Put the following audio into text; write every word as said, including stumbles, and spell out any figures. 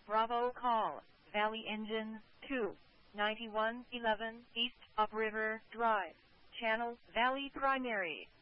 Bravo call, Valley Engine, two, ninety-one eleven East Upriver Drive, Channel Valley Primary.